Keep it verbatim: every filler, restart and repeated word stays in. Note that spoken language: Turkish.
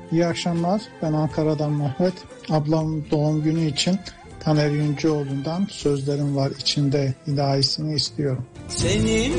İyi akşamlar. Ben Ankara'dan Mehmet. Ablamın doğum günü için Taner Yüncüoğlu'ndan Sözlerim Var İçinde ilahisini istiyorum. Senin